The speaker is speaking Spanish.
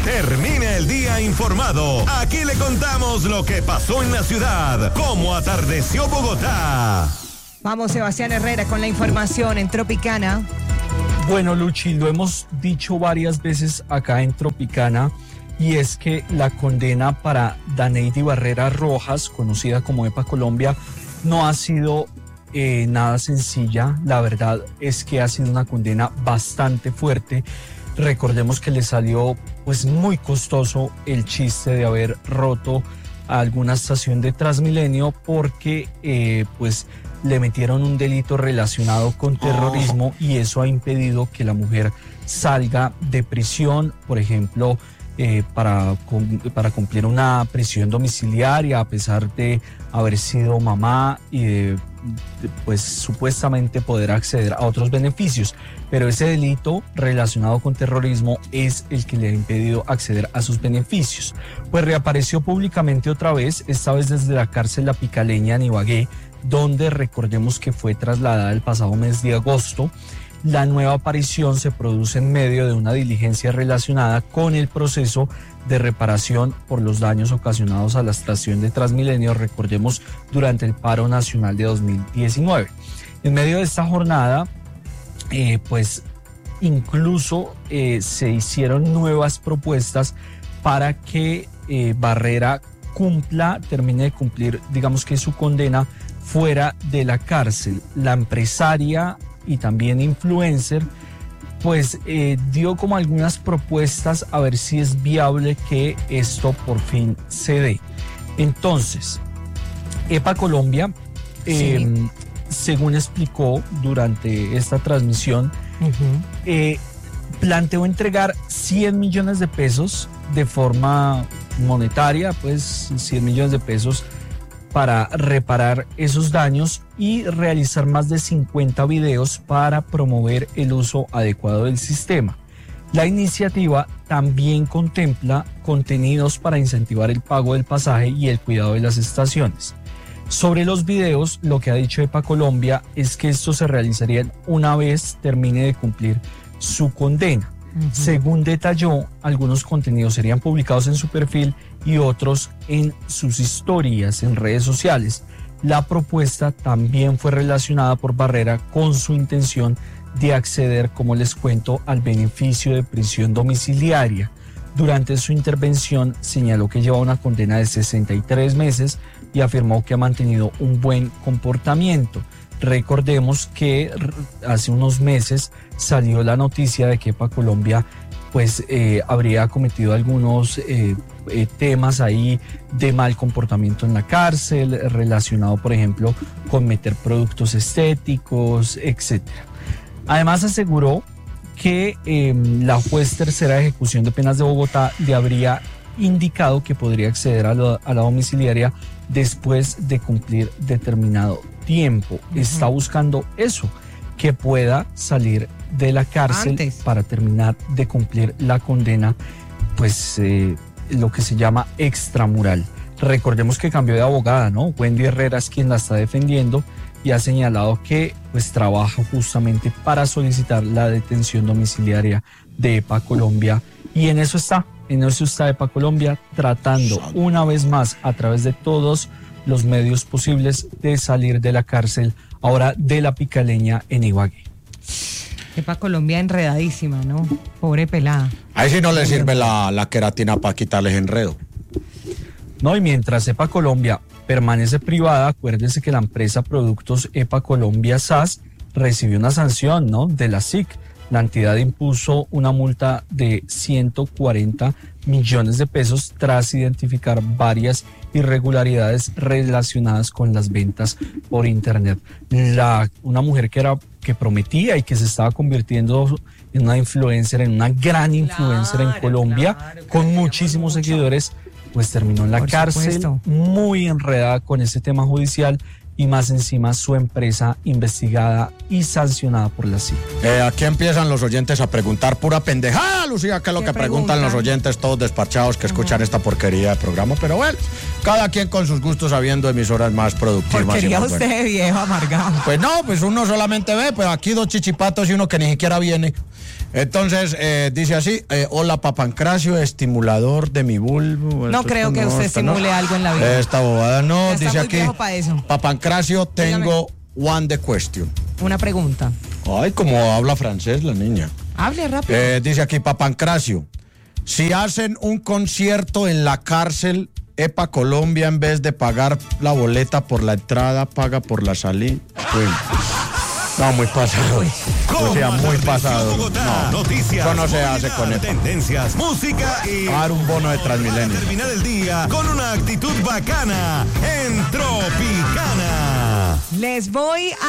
Termine el día informado. Aquí le contamos lo que pasó en la ciudad, cómo atardeció Bogotá. Vamos, Sebastián Herrera, con la información en Tropicana. Bueno, Luchi, lo hemos dicho varias veces acá en Tropicana, y es que la condena para Daneidi Barrera Rojas, conocida como EPA Colombia, no ha sido nada sencilla. La verdad es que ha sido una condena bastante fuerte. Recordemos que le salió pues muy costoso el chiste de haber roto a alguna estación de Transmilenio, porque pues le metieron un delito relacionado con terrorismo, y eso ha impedido que la mujer salga de prisión, por ejemplo, para cumplir una prisión domiciliaria, a pesar de haber sido mamá y de pues supuestamente poder acceder a otros beneficios. Pero ese delito relacionado con terrorismo es el que le ha impedido acceder a sus beneficios. Pues reapareció públicamente otra vez, esta vez desde la cárcel La Picaleña en Ibagué, donde recordemos que fue trasladada el pasado mes de agosto. La nueva aparición se produce en medio de una diligencia relacionada con el proceso de reparación por los daños ocasionados a la estación de Transmilenio, recordemos, durante el paro nacional de 2019. En medio de esta jornada, pues incluso se hicieron nuevas propuestas para que Barrera termine de cumplir, digamos que su condena fuera de la cárcel. La empresaria y también influencer pues dio como algunas propuestas a ver si es viable que esto por fin se dé. Entonces, EPA Colombia, según explicó durante esta transmisión, planteó entregar 100 millones de pesos de forma monetaria, pues 100 millones de pesos para reparar esos daños y realizar más de 50 videos para promover el uso adecuado del sistema. La iniciativa también contempla contenidos para incentivar el pago del pasaje y el cuidado de las estaciones. Sobre los videos, lo que ha dicho EPA Colombia es que estos se realizarían una vez termine de cumplir su condena. Según detalló, algunos contenidos serían publicados en su perfil y otros en sus historias en redes sociales. La propuesta también fue relacionada por Barrera con su intención de acceder, como les cuento, al beneficio de prisión domiciliaria. Durante su intervención señaló que lleva una condena de 63 meses y afirmó que ha mantenido un buen comportamiento. Recordemos que hace unos meses salió la noticia de que EPA Colombia pues habría cometido algunos temas ahí de mal comportamiento en la cárcel, relacionado por ejemplo con meter productos estéticos, etc. Además aseguró que la juez tercera de ejecución de penas de Bogotá le habría indicado que podría acceder a la domiciliaria después de cumplir determinado tiempo. Está buscando eso, que pueda salir de la cárcel antes, para terminar de cumplir la condena, pues lo que se llama extramural. Recordemos que cambió de abogada, ¿no? Wendy Herrera es quien la está defendiendo y ha señalado que pues trabaja justamente para solicitar la detención domiciliaria de EPA Colombia, y en eso está EPA Colombia, tratando una vez más a través de todos los medios posibles de salir de la cárcel ahora de La Picaleña en Ibagué. EPA Colombia enredadísima, ¿no? Pobre pelada. Ahí sí no le sirve la queratina para quitarles enredo. No, y mientras EPA Colombia permanece privada, acuérdese que la empresa Productos EPA Colombia SAS recibió una sanción, ¿no?, de la SIC. La entidad impuso una multa de 140 millones de pesos tras identificar varias irregularidades relacionadas con las ventas por internet. Una mujer que prometía y que se estaba convirtiendo en una influencer, en una gran influencer en Colombia, con muchísimos seguidores, pues terminó en la cárcel, muy enredada con ese tema judicial, y más encima su empresa investigada y sancionada por la CIA. Aquí empiezan los oyentes a preguntar pura pendejada, Lucía, que es lo que preguntan los oyentes todos despachados que escuchan esta porquería de programa, pero bueno, cada quien con sus gustos habiendo emisoras más productivas. Porquería y más usted, buenas. viejo amargado. Pues no, pues uno solamente ve, pero aquí 2 chichipatos y uno que ni siquiera viene. Entonces, dice así, hola Papancracio, estimulador de mi bulbo. No creo que usted estimule algo en la vida. Esta bobada no, Ya está dice muy aquí, viejo pa' eso. Papancracio, tengo one the question. Una pregunta. Ay, como habla francés la niña. Hable rápido. Dice aquí Papancracio, si hacen un concierto en la cárcel, EPA Colombia, en vez de pagar la boleta por la entrada, paga por la salida. Uy. No, muy pasado. O sea, muy pasado. Bogotá, No, noticias, eso no se hace con movilidad, EPA. tendencias, música y... Dar un bono de Transmilenio. Para terminar el día con una actitud bacana en Tropicana. Les voy a